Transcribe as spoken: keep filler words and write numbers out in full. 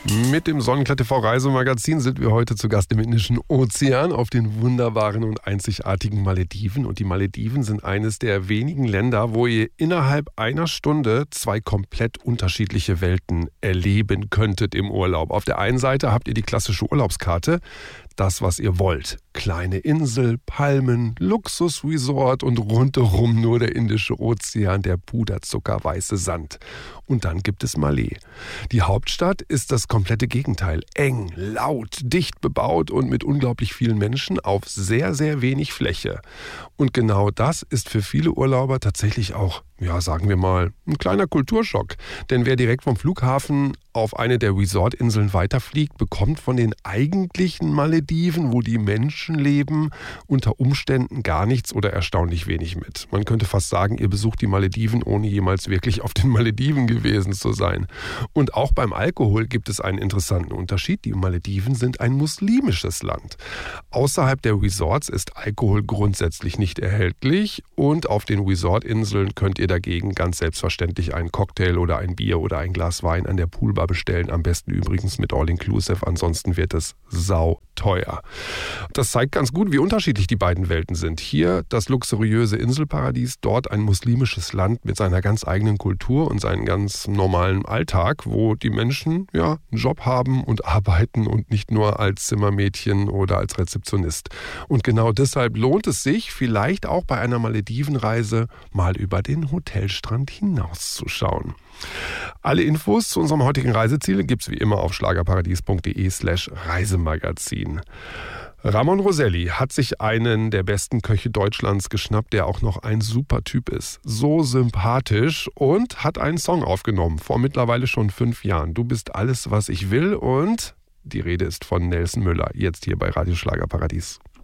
Mit dem Sonnenklar T V Reisemagazin sind wir heute zu Gast im Indischen Ozean auf den wunderbaren und einzigartigen Malediven. Und die Malediven sind eines der wenigen Länder, wo ihr innerhalb einer Stunde zwei komplett unterschiedliche Welten erleben könntet im Urlaub. Auf der einen Seite habt ihr die klassische Urlaubskarte, das, was ihr wollt. Kleine Insel, Palmen, Luxusresort und rundherum nur der Indische Ozean, der puderzuckerweiße Sand. Und dann gibt es Malé. Die Hauptstadt ist das komplette Gegenteil. Eng, laut, dicht bebaut und mit unglaublich vielen Menschen auf sehr, sehr wenig Fläche. Und genau das ist für viele Urlauber tatsächlich auch, ja, sagen wir mal, ein kleiner Kulturschock. Denn wer direkt vom Flughafen auf eine der Resortinseln weiterfliegt, bekommt von den eigentlichen Malediven, wo die Menschen leben, unter Umständen gar nichts oder erstaunlich wenig mit. Man könnte fast sagen, ihr besucht die Malediven, ohne jemals wirklich auf den Malediven gewesen zu sein. Und auch beim Alkohol gibt es einen interessanten Unterschied. Die Malediven sind ein muslimisches Land. Außerhalb der Resorts ist Alkohol grundsätzlich nicht erhältlich und auf den Resortinseln könnt ihr dagegen ganz selbstverständlich einen Cocktail oder ein Bier oder ein Glas Wein an der Poolbar bestellen. Am besten übrigens mit All-Inclusive, ansonsten wird es sauteuer. Das zeigt ganz gut, wie unterschiedlich die beiden Welten sind. Hier das luxuriöse Inselparadies, dort ein muslimisches Land mit seiner ganz eigenen Kultur und seinem ganz normalen Alltag, wo die Menschen ja einen Job haben und arbeiten und nicht nur als Zimmermädchen oder als Rezeptionist. Und genau deshalb lohnt es sich, vielleicht auch bei einer Maledivenreise mal über den Hotelstrand hinauszuschauen. Alle Infos zu unserem heutigen Reiseziel gibt's wie immer auf schlagerparadies.de slash Reisemagazin. Ramon Roselli hat sich einen der besten Köche Deutschlands geschnappt, der auch noch ein super Typ ist. So sympathisch und hat einen Song aufgenommen, vor mittlerweile schon fünf Jahren. Du bist alles, was ich will, und die Rede ist von Nelson Müller, jetzt hier bei Radio Schlagerparadies.